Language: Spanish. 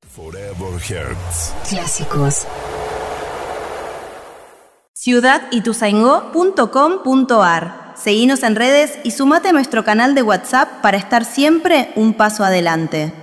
Forever Hertz. Clásicos. ciudadituzaingó.com.ar. Seguinos en redes y sumate a nuestro canal de WhatsApp para estar siempre un paso adelante.